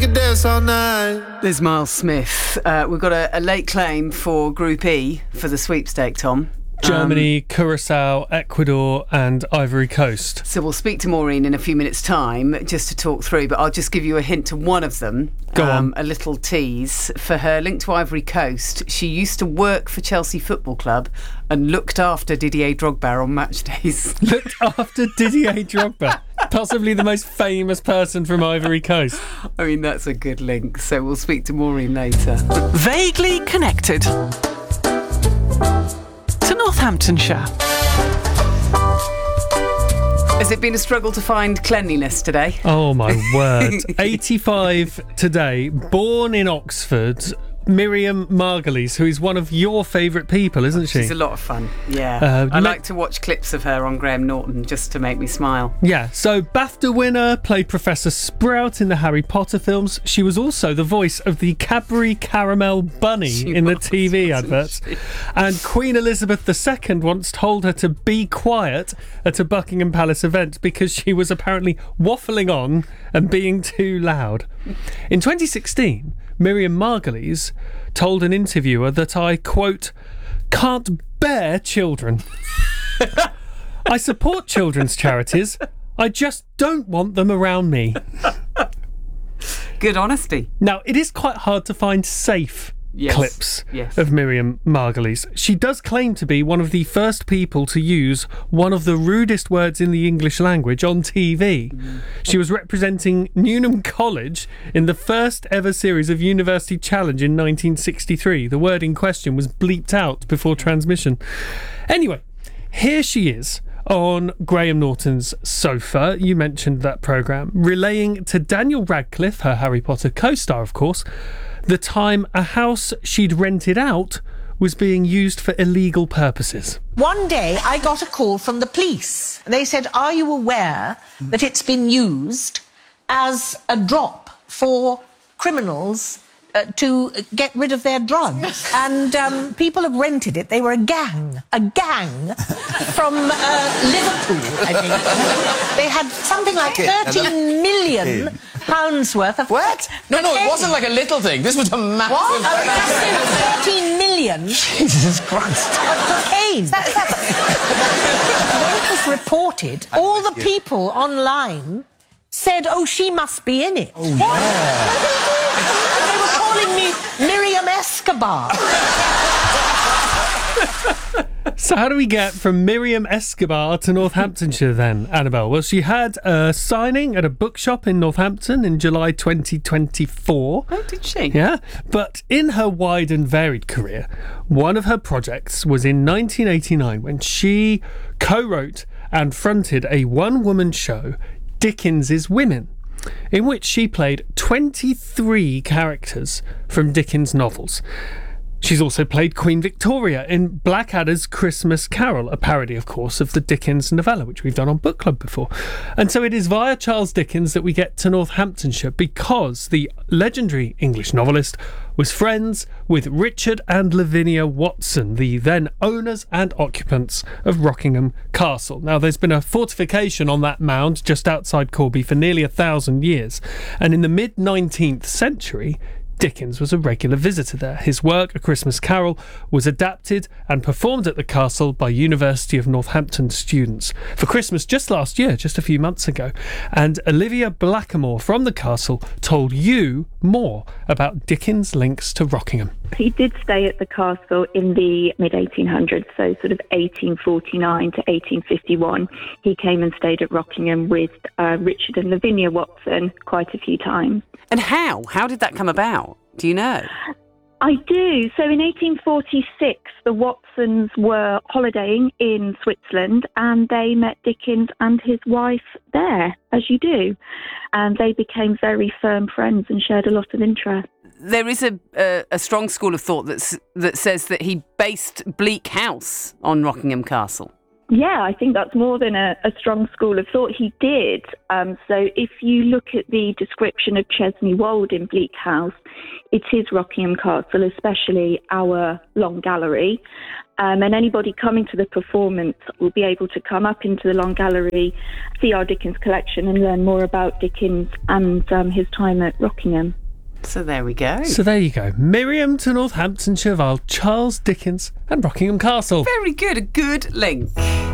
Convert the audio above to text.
can dance all night. There's Miles Smith. We've got a late claim for Group E for the sweepstake, Tom. Germany, Curacao, Ecuador and Ivory Coast. So we'll speak to Maureen in a few minutes' time just to talk through, but I'll just give you a hint to one of them. Go on. A little tease. For her link to Ivory Coast, she used to work for Chelsea Football Club and looked after Didier Drogba on match days. Looked after Didier Drogba. Possibly the most famous person from Ivory Coast. I mean, that's a good link. So we'll speak to Maureen later. Vaguely connected to Northamptonshire. Has it been a struggle to find cleanliness today? Oh my word. 85 today, born in Oxford, Miriam Margolyes, who is one of your favourite people, isn't she? She's a lot of fun, yeah. I like to watch clips of her on Graham Norton just to make me smile. Yeah, so BAFTA winner, played Professor Sprout in the Harry Potter films. She was also the voice of the Cadbury Caramel Bunny in the TV adverts. And Queen Elizabeth II once told her to be quiet at a Buckingham Palace event because she was apparently waffling on and being too loud. In 2016, Miriam Margolyes told an interviewer that I, quote, can't bear children. I support children's charities. I just don't want them around me. Good honesty. Now, it is quite hard to find safe clips of Miriam Margolyes. She does claim to be one of the first people to use one of the rudest words in the English language on TV. She was representing Newnham College in the first ever series of University Challenge in 1963. The word in question was bleeped out before transmission. Anyway, here she is on Graham Norton's sofa. You mentioned that programme, relaying to Daniel Radcliffe, her Harry Potter co-star of course, the time a house she'd rented out was being used for illegal purposes. One day I got a call from the police. They said, are you aware that it's been used as a drop for criminals to get rid of their drugs? And people have rented it. They were a gang from Liverpool, I think. They had something like 13 million pounds worth of... What? No, it wasn't like a little thing. This was a massive... What? A massive 13 million... Jesus Christ. ...of cocaine. When it was reported, all the people online said, oh, she must be in it. Oh, what? Yeah. They were calling me Miriam Escobar. So how do we get from Miriam Escobar to Northamptonshire then, Annabelle? Well, she had a signing at a bookshop in Northampton in July 2024. Oh, did she? Yeah. But in her wide and varied career, one of her projects was in 1989 when she co-wrote and fronted a one-woman show, Dickens's Women, in which she played 23 characters from Dickens' novels. She's also played Queen Victoria in Blackadder's Christmas Carol, a parody, of course, of the Dickens novella, which we've done on Book Club before. And so it is via Charles Dickens that we get to Northamptonshire, because the legendary English novelist was friends with Richard and Lavinia Watson, the then owners and occupants of Rockingham Castle. Now, there's been a fortification on that mound just outside Corby for nearly 1,000 years. And in the mid-19th century, Dickens was a regular visitor there. His work, A Christmas Carol, was adapted and performed at the castle by University of Northampton students for Christmas just last year, just a few months ago. And Olivia Blackamore from the castle told you more about Dickens' links to Rockingham. He did stay at the castle in the mid-1800s, so sort of 1849 to 1851. He came and stayed at Rockingham with Richard and Lavinia Watson quite a few times. And how? How did that come about? Do you know? I do. So in 1846, the Watsons were holidaying in Switzerland and they met Dickens and his wife there, as you do. And they became very firm friends and shared a lot of interest. There is a strong school of thought that says that he based Bleak House on Rockingham Castle. Yeah, I think that's more than a strong school of thought. He did. So if you look at the description of Chesney Wold in Bleak House, it is Rockingham Castle, especially our Long Gallery. And anybody coming to the performance will be able to come up into the Long Gallery, see our Dickens collection and learn more about Dickens and his time at Rockingham. So there we go. So there you go. Miriam to Northamptonshire, Charles Dickens and Rockingham Castle. Very good. A good link.